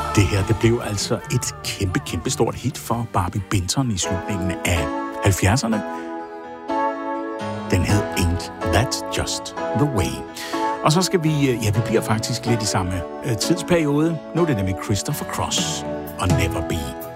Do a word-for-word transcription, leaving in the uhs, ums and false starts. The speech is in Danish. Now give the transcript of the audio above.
Det her, det blev altså et kæmpe, kæmpe stort hit for Barbie Benton i slutningen af halvfjerdserne. Den hed Ain't That Just The Way. Og så skal vi, ja, vi bliver faktisk lidt i samme tidsperiode. Nu er det nemlig Christopher Cross og Never Be